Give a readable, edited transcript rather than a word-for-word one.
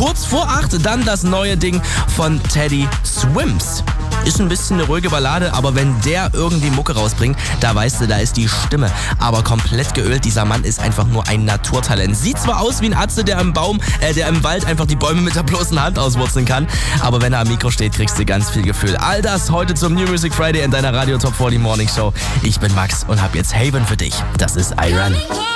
Kurz vor 8 dann das neue Ding von Teddy Swims. Ist ein bisschen eine ruhige Ballade, aber wenn der irgendwie Mucke rausbringt, da weißt du, da ist die Stimme aber komplett geölt. Dieser Mann ist einfach nur ein Naturtalent. Sieht zwar aus wie ein Atze, der im Wald einfach die Bäume mit der bloßen Hand auswurzeln kann, aber wenn er am Mikro steht, kriegst du ganz viel Gefühl. All das heute zum New Music Friday in deiner Radio Top 40 Morning Show. Ich bin Max und hab jetzt Haven für dich. Das ist I Run.